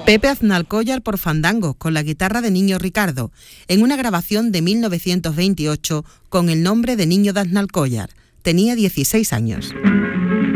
Pepe Aznalcóllar por Fandango, con la guitarra de Niño Ricardo, en una grabación de 1928 con el nombre de Niño de Aznalcóllar. Tenía 16 años.